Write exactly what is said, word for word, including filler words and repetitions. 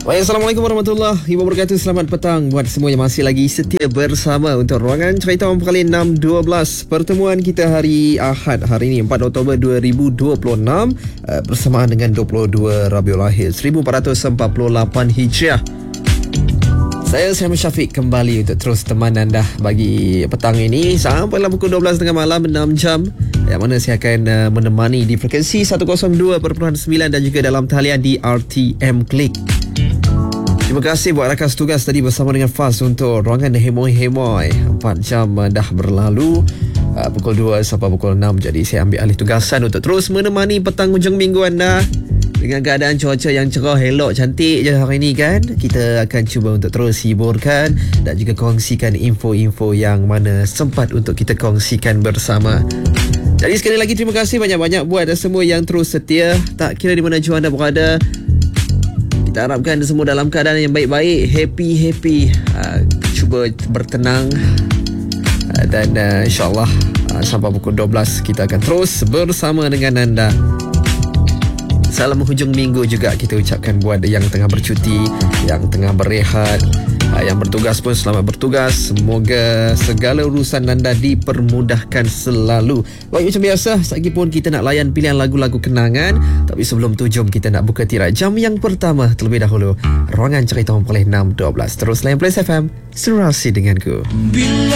Baik, Assalamualaikum warahmatullahi wabarakatuh. Selamat petang buat semua yang masih lagi setia bersama untuk Ruangan Cerita Orang Perkali enam dua belas. Pertemuan kita hari Ahad, hari ini empat Oktober dua ribu dua puluh enam, uh, bersamaan dengan dua puluh dua Rabiul Akhir seribu empat ratus empat puluh lapan Hijriah. Saya Syamil Syafiq kembali untuk terus teman anda bagi petang ini sampailah pukul dua belas tiga puluh malam, enam jam, yang mana saya akan uh, menemani di frekuensi seratus dua perpuluhan sembilan dan juga dalam talian di R T M Klik. Terima kasih buat rakan tugas tadi bersama dengan Faz untuk Ruangan Hemoy-Hemoy. empat jam dah berlalu, uh, pukul dua sampai pukul enam. Jadi saya ambil alih tugasan untuk terus menemani petang hujung minggu anda dengan keadaan cuaca yang cerah, elok, cantik je hari ini kan. Kita akan cuba untuk terus hiburkan dan juga kongsikan info-info yang mana sempat untuk kita kongsikan bersama. Jadi sekali lagi terima kasih banyak-banyak buat semua yang terus setia. Tak kira di mana jua anda berada, kita harapkan semua dalam keadaan yang baik-baik, happy-happy, uh, cuba bertenang, uh, dan uh, insyaAllah uh, sampai pukul dua belas kita akan terus bersama dengan anda. Salam hujung minggu juga kita ucapkan buat yang tengah bercuti, yang tengah berehat, uh, yang bertugas pun selamat bertugas. Semoga segala urusan anda dipermudahkan selalu. Baik, macam biasa, sekejap pun kita nak layan pilihan lagu-lagu kenangan. Tapi sebelum tu, jom kita nak buka tirai jam yang pertama terlebih dahulu. Ruangan Cerita Orang Perkali enam dua belas. Terus layan Plus F M, serasi denganku.